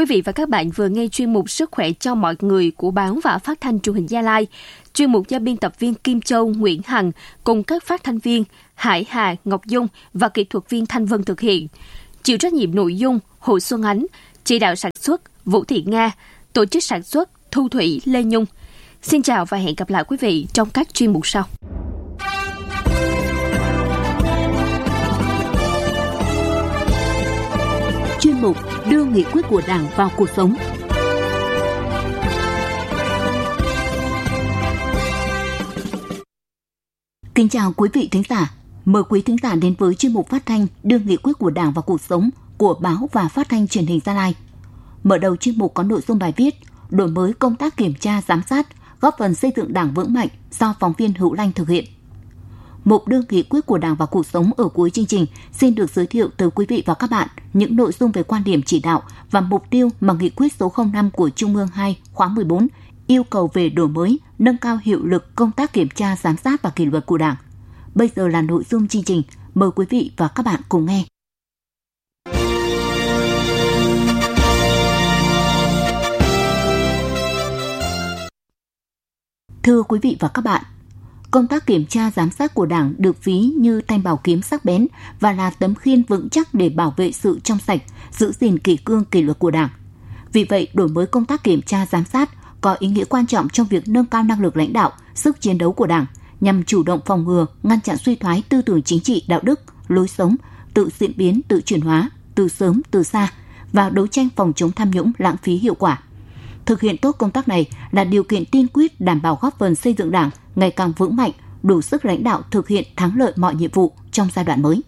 Quý vị và các bạn vừa nghe chuyên mục Sức khỏe cho mọi người của Báo và Phát thanh Truyền hình Gia Lai. Chuyên mục do biên tập viên Kim Châu, Nguyễn Hằng cùng các phát thanh viên Hải Hà, Ngọc Dung và kỹ thuật viên Thanh Vân thực hiện. Chịu trách nhiệm nội dung Hồ Xuân Ánh, chỉ đạo sản xuất Vũ Thị Nga, tổ chức sản xuất Thu Thủy, Lê Nhung. Xin chào và hẹn gặp lại quý vị trong các chuyên mục sau. Chuyên mục đưa nghị quyết của Đảng vào cuộc sống. Kính chào quý vị thính giả. Mời quý thính giả đến với chuyên mục phát thanh đưa nghị quyết của Đảng vào cuộc sống của Báo và Phát thanh Truyền hình Gia Lai. Mở đầu chuyên mục có nội dung bài viết đổi mới công tác kiểm tra giám sát, góp phần xây dựng Đảng vững mạnh do phóng viên Hữu Lanh thực hiện. Mục đưa nghị quyết của Đảng vào cuộc sống ở cuối chương trình xin được giới thiệu tới quý vị và các bạn những nội dung về quan điểm chỉ đạo và mục tiêu mà nghị quyết số 05 của Trung ương 2 khóa 14 yêu cầu về đổi mới, nâng cao hiệu lực công tác kiểm tra giám sát và kỷ luật của Đảng. Bây giờ là nội dung chương trình, mời quý vị và các bạn cùng nghe. Thưa quý vị và các bạn, công tác kiểm tra giám sát của Đảng được ví như thanh bảo kiếm sắc bén và là tấm khiên vững chắc để bảo vệ sự trong sạch, giữ gìn kỷ cương kỷ luật của Đảng. Vì vậy, đổi mới công tác kiểm tra giám sát có ý nghĩa quan trọng trong việc nâng cao năng lực lãnh đạo, sức chiến đấu của Đảng, nhằm chủ động phòng ngừa, ngăn chặn suy thoái tư tưởng chính trị, đạo đức, lối sống, tự diễn biến, tự chuyển hóa, từ sớm, từ xa và đấu tranh phòng chống tham nhũng, lãng phí hiệu quả. Thực hiện tốt công tác này là điều kiện tiên quyết đảm bảo góp phần xây dựng Đảng ngày càng vững mạnh, đủ sức lãnh đạo thực hiện thắng lợi mọi nhiệm vụ trong giai đoạn mới.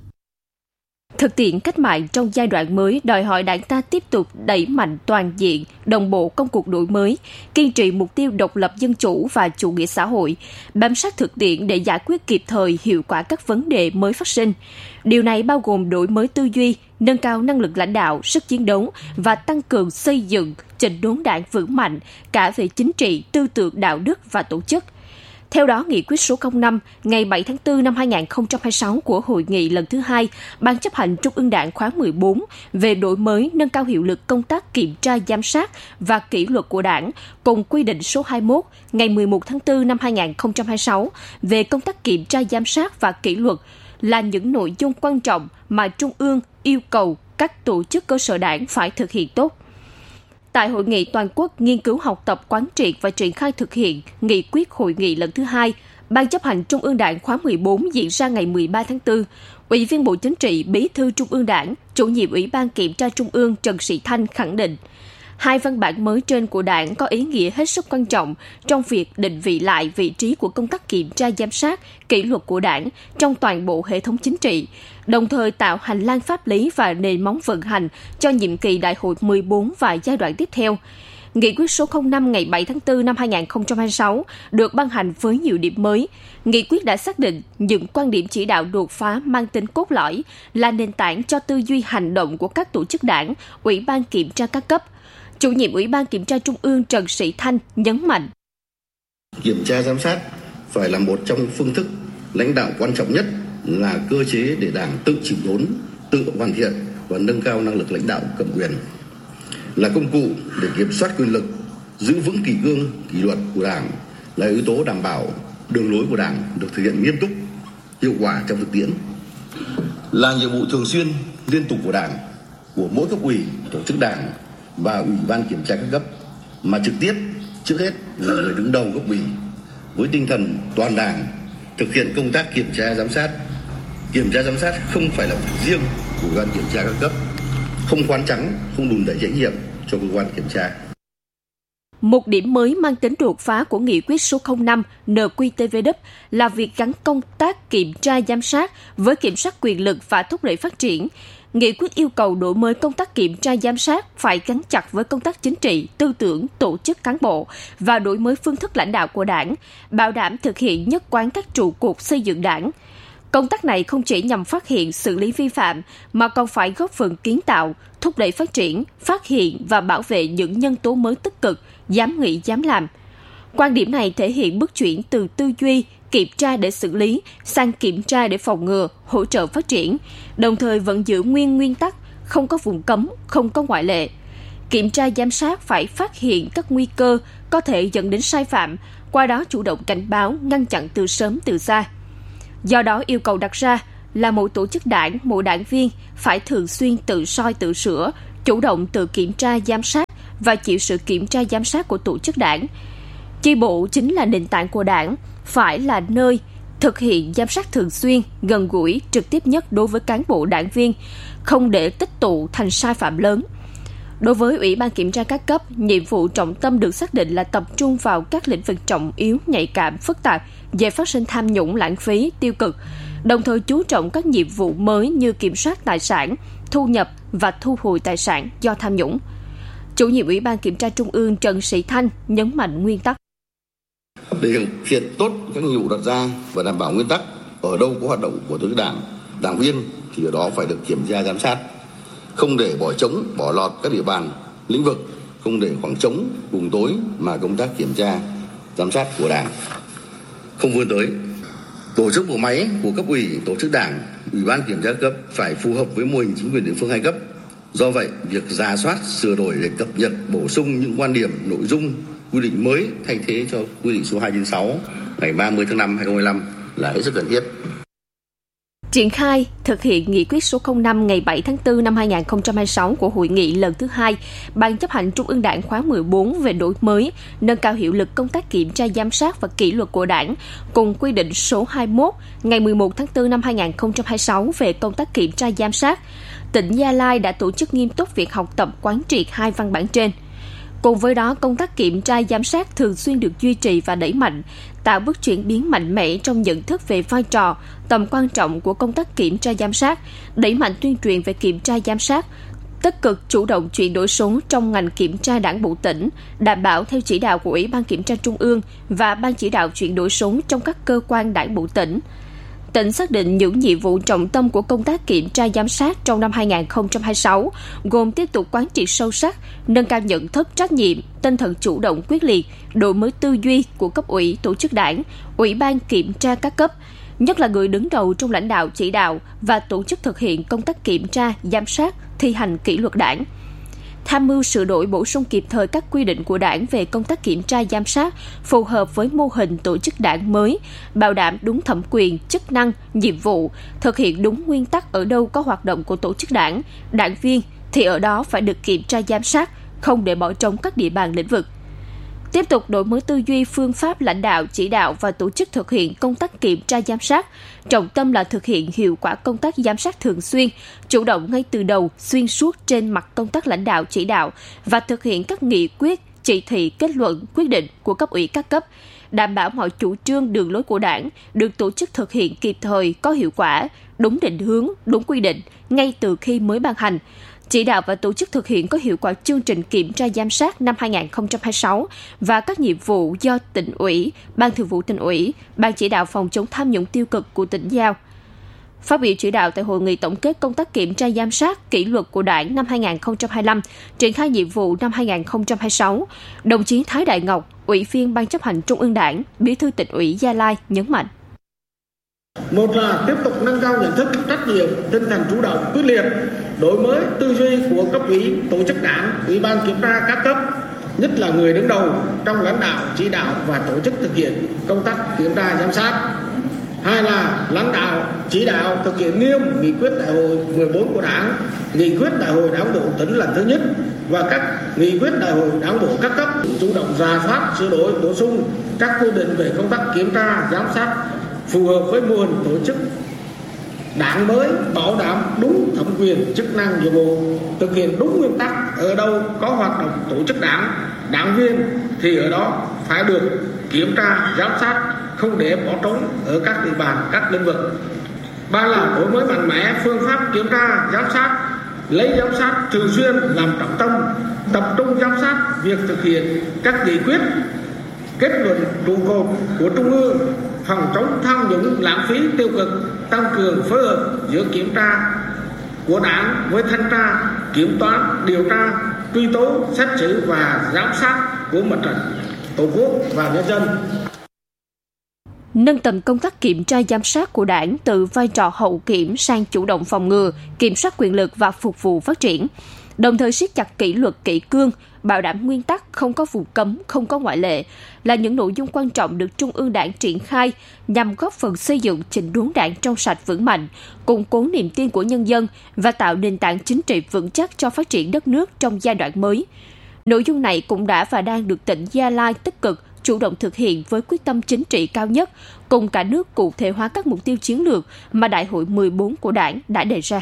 Thực tiễn cách mạng trong giai đoạn mới đòi hỏi Đảng ta tiếp tục đẩy mạnh toàn diện, đồng bộ công cuộc đổi mới, kiên trì mục tiêu độc lập dân chủ và chủ nghĩa xã hội, bám sát thực tiễn để giải quyết kịp thời hiệu quả các vấn đề mới phát sinh. Điều này bao gồm đổi mới tư duy, nâng cao năng lực lãnh đạo, sức chiến đấu và tăng cường xây dựng chỉnh đốn Đảng vững mạnh cả về chính trị, tư tưởng, đạo đức và tổ chức. Theo đó, Nghị quyết số 05 ngày 7 tháng 4 năm 2026 của Hội nghị lần thứ 2 Ban chấp hành Trung ương Đảng khóa 14 về đổi mới nâng cao hiệu lực công tác kiểm tra giám sát và kỷ luật của Đảng cùng quy định số 21 ngày 11 tháng 4 năm 2026 về công tác kiểm tra giám sát và kỷ luật là những nội dung quan trọng mà Trung ương yêu cầu các tổ chức cơ sở Đảng phải thực hiện tốt. Tại Hội nghị toàn quốc nghiên cứu học tập quán triệt và triển khai thực hiện nghị quyết Hội nghị lần thứ 2, Ban chấp hành Trung ương Đảng khóa 14 diễn ra ngày 13 tháng 4, Ủy viên Bộ Chính trị, Bí thư Trung ương Đảng, Chủ nhiệm Ủy ban Kiểm tra Trung ương Trần Sĩ Thanh khẳng định, hai văn bản mới trên của Đảng có ý nghĩa hết sức quan trọng trong việc định vị lại vị trí của công tác kiểm tra giám sát, kỷ luật của Đảng trong toàn bộ hệ thống chính trị, đồng thời tạo hành lang pháp lý và nền móng vận hành cho nhiệm kỳ Đại hội 14 và giai đoạn tiếp theo. Nghị quyết số 05 ngày 7 tháng 4 năm 2026 được ban hành với nhiều điểm mới. Nghị quyết đã xác định những quan điểm chỉ đạo đột phá mang tính cốt lõi là nền tảng cho tư duy hành động của các tổ chức Đảng, Ủy ban Kiểm tra các cấp. Chủ nhiệm Ủy ban Kiểm tra Trung ương Trần Sĩ Thanh nhấn mạnh. Kiểm tra giám sát phải là một trong phương thức lãnh đạo quan trọng nhất, là cơ chế để Đảng tự chỉnh đốn, tự hoàn thiện và nâng cao năng lực lãnh đạo cầm quyền. Là công cụ để kiểm soát quyền lực, giữ vững kỷ cương, kỷ luật của Đảng, là yếu tố đảm bảo đường lối của Đảng được thực hiện nghiêm túc, hiệu quả trong thực tiễn. Là nhiệm vụ thường xuyên, liên tục của Đảng, của mỗi cấp ủy, tổ chức Đảng và Ủy ban Kiểm tra các cấp, mà trực tiếp trước hết là người đứng đầu cấp ủy với tinh thần toàn Đảng thực hiện công tác kiểm tra giám sát. Kiểm tra giám sát không phải là việc riêng của Ủy ban Kiểm tra các cấp, không khoán trắng, không đùn đẩy trách nhiệm cho cơ quan kiểm tra. Một điểm mới mang tính đột phá của Nghị quyết số 05 NQTVD là việc gắn công tác kiểm tra giám sát với kiểm soát quyền lực và thúc đẩy phát triển. Nghị quyết yêu cầu đổi mới công tác kiểm tra giám sát phải gắn chặt với công tác chính trị, tư tưởng, tổ chức cán bộ và đổi mới phương thức lãnh đạo của Đảng, bảo đảm thực hiện nhất quán các trụ cột xây dựng Đảng. Công tác này không chỉ nhằm phát hiện, xử lý vi phạm, mà còn phải góp phần kiến tạo, thúc đẩy phát triển, phát hiện và bảo vệ những nhân tố mới tích cực, dám nghĩ, dám làm. Quan điểm này thể hiện bước chuyển từ tư duy, kiểm tra để xử lý, sang kiểm tra để phòng ngừa, hỗ trợ phát triển, đồng thời vẫn giữ nguyên tắc, không có vùng cấm, không có ngoại lệ. Kiểm tra giám sát phải phát hiện các nguy cơ có thể dẫn đến sai phạm, qua đó chủ động cảnh báo, ngăn chặn từ sớm từ xa. Do đó, yêu cầu đặt ra là mỗi tổ chức đảng, mỗi đảng viên phải thường xuyên tự soi tự sửa, chủ động tự kiểm tra giám sát và chịu sự kiểm tra giám sát của tổ chức đảng. Chi bộ chính là nền tảng của đảng, phải là nơi thực hiện giám sát thường xuyên, gần gũi, trực tiếp nhất đối với cán bộ đảng viên, không để tích tụ thành sai phạm lớn. Đối với Ủy ban Kiểm tra các cấp, nhiệm vụ trọng tâm được xác định là tập trung vào các lĩnh vực trọng yếu, nhạy cảm, phức tạp, dễ phát sinh tham nhũng, lãng phí, tiêu cực, đồng thời chú trọng các nhiệm vụ mới như kiểm soát tài sản, thu nhập và thu hồi tài sản do tham nhũng. Chủ nhiệm Ủy ban Kiểm tra Trung ương Trần Sĩ Thanh nhấn mạnh nguyên tắc. Để thực hiện tốt các nhiệm vụ đặt ra và đảm bảo nguyên tắc, ở đâu có hoạt động của tổ chức đảng, đảng viên thì ở đó phải được kiểm tra giám sát, không để bỏ trống, bỏ lọt các địa bàn, lĩnh vực, không để khoảng trống, vùng tối mà công tác kiểm tra giám sát của đảng không vươn tới. Tổ chức bộ máy của cấp ủy, tổ chức đảng, Ủy ban Kiểm tra cấp phải phù hợp với mô hình chính quyền địa phương hai cấp. Do vậy, việc rà soát, sửa đổi để cập nhật, bổ sung những quan điểm, nội dung, quy định mới thay thế cho quy định số 296 ngày 30 tháng 5 2025 là hết sức cần thiết. Triển khai thực hiện nghị quyết số 05 ngày 7 tháng 4 năm 2026 của Hội nghị lần thứ 2, Ban chấp hành Trung ương Đảng khóa 14 về đổi mới, nâng cao hiệu lực công tác kiểm tra giám sát và kỷ luật của Đảng, cùng quy định số 21 ngày 11 tháng 4 năm 2026 về công tác kiểm tra giám sát. Tỉnh Gia Lai đã tổ chức nghiêm túc việc học tập quán triệt hai văn bản trên. Cùng với đó, công tác kiểm tra giám sát thường xuyên được duy trì và đẩy mạnh, tạo bước chuyển biến mạnh mẽ trong nhận thức về vai trò, tầm quan trọng của công tác kiểm tra giám sát, đẩy mạnh tuyên truyền về kiểm tra giám sát, tích cực chủ động chuyển đổi số trong ngành kiểm tra Đảng bộ tỉnh, đảm bảo theo chỉ đạo của Ủy ban Kiểm tra Trung ương và Ban chỉ đạo chuyển đổi số trong các cơ quan Đảng bộ tỉnh. Tỉnh xác định những nhiệm vụ trọng tâm của công tác kiểm tra giám sát trong năm 2026 gồm tiếp tục quán triệt sâu sắc, nâng cao nhận thức trách nhiệm, tinh thần chủ động quyết liệt, đổi mới tư duy của cấp ủy, tổ chức đảng, Ủy ban Kiểm tra các cấp, nhất là người đứng đầu trong lãnh đạo chỉ đạo và tổ chức thực hiện công tác kiểm tra, giám sát, thi hành kỷ luật đảng. Tham mưu sửa đổi bổ sung kịp thời các quy định của Đảng về công tác kiểm tra giám sát phù hợp với mô hình tổ chức đảng mới, bảo đảm đúng thẩm quyền, chức năng, nhiệm vụ, thực hiện đúng nguyên tắc ở đâu có hoạt động của tổ chức đảng, đảng viên thì ở đó phải được kiểm tra giám sát, không để bỏ trống các địa bàn lĩnh vực. Tiếp tục đổi mới tư duy phương pháp lãnh đạo, chỉ đạo và tổ chức thực hiện công tác kiểm tra giám sát. Trọng tâm là thực hiện hiệu quả công tác giám sát thường xuyên, chủ động ngay từ đầu, xuyên suốt trên mặt công tác lãnh đạo, chỉ đạo và thực hiện các nghị quyết, chỉ thị, kết luận, quyết định của cấp ủy các cấp, đảm bảo mọi chủ trương, đường lối của Đảng được tổ chức thực hiện kịp thời, có hiệu quả, đúng định hướng, đúng quy định, ngay từ khi mới ban hành. Chỉ đạo và tổ chức thực hiện có hiệu quả chương trình kiểm tra giám sát năm 2026 và các nhiệm vụ do Tỉnh ủy, Ban Thường vụ Tỉnh ủy, Ban chỉ đạo phòng chống tham nhũng tiêu cực của tỉnh giao. Phát biểu chỉ đạo tại hội nghị tổng kết công tác kiểm tra giám sát kỷ luật của Đảng năm 2025, triển khai nhiệm vụ năm 2026, đồng chí Thái Đại Ngọc, Ủy viên Ban chấp hành Trung ương Đảng, Bí thư Tỉnh ủy Gia Lai nhấn mạnh. Một là tiếp tục nâng cao nhận thức, trách nhiệm, tinh thần chủ động, quyết liệt, đổi mới tư duy của cấp ủy, tổ chức đảng, Ủy ban Kiểm tra các cấp, nhất là người đứng đầu trong lãnh đạo, chỉ đạo và tổ chức thực hiện công tác kiểm tra giám sát. Hai là lãnh đạo, chỉ đạo thực hiện nghiêm nghị quyết đại hội 14 của Đảng, nghị quyết đại hội Đảng bộ tỉnh lần thứ nhất và các nghị quyết đại hội Đảng bộ các cấp, chủ động rà soát, sửa đổi, bổ sung các quy định về công tác kiểm tra giám sát phù hợp với mô hình tổ chức đảng mới, bảo đảm đúng thẩm quyền, chức năng, nhiệm vụ, thực hiện đúng nguyên tắc, ở đâu có hoạt động tổ chức đảng, đảng viên thì ở đó phải được kiểm tra giám sát, không để bỏ trống ở các địa bàn, các lĩnh vực. Ba là đổi mới mạnh mẽ phương pháp kiểm tra giám sát, lấy giám sát thường xuyên làm trọng tâm, tập trung giám sát việc thực hiện các nghị quyết, kết luận trụ cột của Trung ương, phòng chống tham nhũng, lãng phí, tiêu cực, tăng cường phối hợp giữa kiểm tra của Đảng với thanh tra, kiểm toán, điều tra, truy tố, xét xử và giám sát của mặt trận Tổ quốc và nhân dân. Nâng tầm công tác kiểm tra giám sát của Đảng từ vai trò hậu kiểm sang chủ động phòng ngừa, kiểm soát quyền lực và phục vụ phát triển. đồng thời siết chặt kỷ luật kỷ cương, bảo đảm nguyên tắc không có vùng cấm, không có ngoại lệ là những nội dung quan trọng được Trung ương Đảng triển khai nhằm góp phần xây dựng chỉnh đốn Đảng trong sạch vững mạnh, củng cố niềm tin của nhân dân và tạo nền tảng chính trị vững chắc cho phát triển đất nước trong giai đoạn mới. Nội dung này cũng đã và đang được tỉnh Gia Lai tích cực, chủ động thực hiện với quyết tâm chính trị cao nhất, cùng cả nước cụ thể hóa các mục tiêu chiến lược mà Đại hội 14 của Đảng đã đề ra.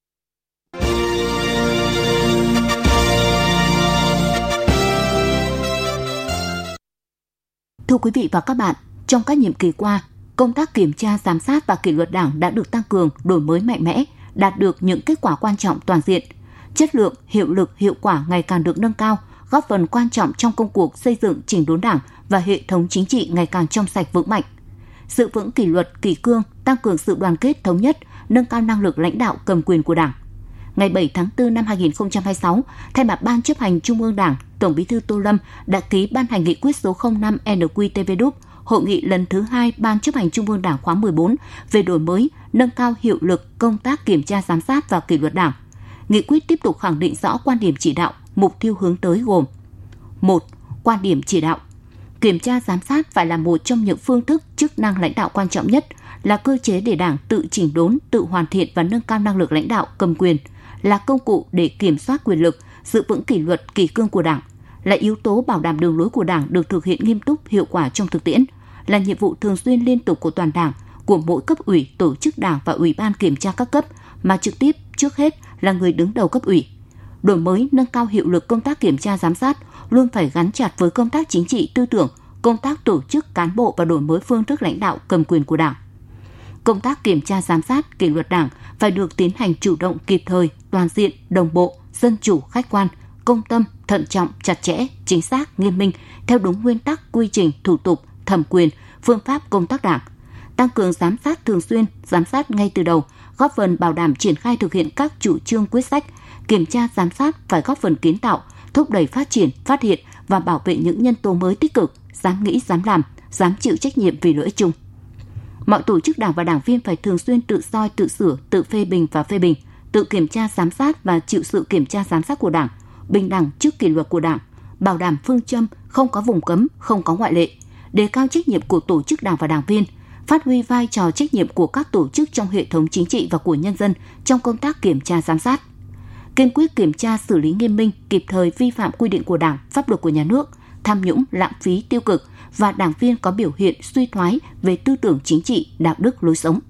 Thưa quý vị và các bạn, trong các nhiệm kỳ qua, công tác kiểm tra, giám sát và kỷ luật Đảng đã được tăng cường, đổi mới mạnh mẽ, đạt được những kết quả quan trọng toàn diện. Chất lượng, hiệu lực, hiệu quả ngày càng được nâng cao, góp phần quan trọng trong công cuộc xây dựng chỉnh đốn Đảng và hệ thống chính trị ngày càng trong sạch vững mạnh. Giữ vững kỷ luật, kỷ cương, tăng cường sự đoàn kết thống nhất, nâng cao năng lực lãnh đạo cầm quyền của Đảng. Ngày 7 tháng 4 năm 2026, thay mặt Ban chấp hành Trung ương Đảng, Tổng Bí thư Tô Lâm đã ký ban hành nghị quyết số 05 NQTV-DUP, Hội nghị lần thứ 2 Ban chấp hành Trung ương Đảng khóa 14 về đổi mới, nâng cao hiệu lực công tác kiểm tra giám sát và kỷ luật Đảng. Nghị quyết tiếp tục khẳng định rõ quan điểm chỉ đạo, mục tiêu hướng tới gồm: 1. Quan điểm chỉ đạo. Kiểm tra giám sát phải là một trong những phương thức chức năng lãnh đạo quan trọng nhất, là cơ chế để Đảng tự chỉnh đốn, tự hoàn thiện và nâng cao năng lực lãnh đạo cầm quyền, là công cụ để kiểm soát quyền lực, giữ vững kỷ luật, kỷ cương của Đảng, là yếu tố bảo đảm đường lối của Đảng được thực hiện nghiêm túc, hiệu quả trong thực tiễn, là nhiệm vụ thường xuyên liên tục của toàn Đảng, của mỗi cấp ủy, tổ chức Đảng và Ủy ban kiểm tra các cấp, mà trực tiếp trước hết là người đứng đầu cấp ủy. Đổi mới, nâng cao hiệu lực công tác kiểm tra giám sát luôn phải gắn chặt với công tác chính trị tư tưởng, công tác tổ chức cán bộ và đổi mới phương thức lãnh đạo cầm quyền của Đảng. Công tác kiểm tra giám sát, kỷ luật Đảng phải được tiến hành chủ động, kịp thời, toàn diện, đồng bộ, dân chủ, khách quan, công tâm, thận trọng, chặt chẽ, chính xác, nghiêm minh, theo đúng nguyên tắc, quy trình, thủ tục, thẩm quyền, phương pháp công tác Đảng. Tăng cường giám sát thường xuyên, giám sát ngay từ đầu, góp phần bảo đảm triển khai thực hiện các chủ trương quyết sách. Kiểm tra giám sát phải góp phần kiến tạo, thúc đẩy phát triển, phát hiện và bảo vệ những nhân tố mới tích cực, dám nghĩ, dám làm, dám chịu trách nhiệm vì lợi ích chung. Mọi tổ chức Đảng và đảng viên phải thường xuyên tự soi, tự sửa, tự phê bình và phê bình, tự kiểm tra giám sát và chịu sự kiểm tra giám sát của Đảng, bình đẳng trước kỷ luật của Đảng, bảo đảm phương châm không có vùng cấm, không có ngoại lệ, đề cao trách nhiệm của tổ chức Đảng và đảng viên, phát huy vai trò trách nhiệm của các tổ chức trong hệ thống chính trị và của nhân dân trong công tác kiểm tra giám sát. Kiên quyết kiểm tra, xử lý nghiêm minh, kịp thời vi phạm quy định của Đảng, pháp luật của nhà nước, tham nhũng, lãng phí, tiêu cực và đảng viên có biểu hiện suy thoái về tư tưởng chính trị, đạo đức, lối sống.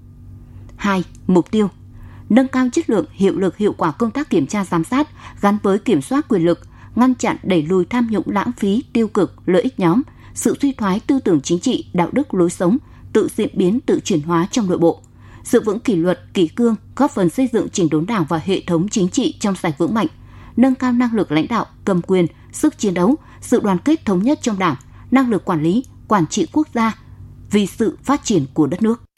2. Mục tiêu: nâng cao chất lượng, hiệu lực, hiệu quả công tác kiểm tra giám sát gắn với kiểm soát quyền lực, ngăn chặn, đẩy lùi tham nhũng, lãng phí, tiêu cực, lợi ích nhóm, sự suy thoái tư tưởng chính trị, đạo đức, lối sống, tự diễn biến, tự chuyển hóa trong nội bộ. Giữ vững kỷ luật, kỷ cương, góp phần xây dựng chỉnh đốn Đảng và hệ thống chính trị trong sạch vững mạnh, nâng cao năng lực lãnh đạo, cầm quyền, sức chiến đấu, sự đoàn kết thống nhất trong Đảng, năng lực quản lý, quản trị quốc gia vì sự phát triển của đất nước.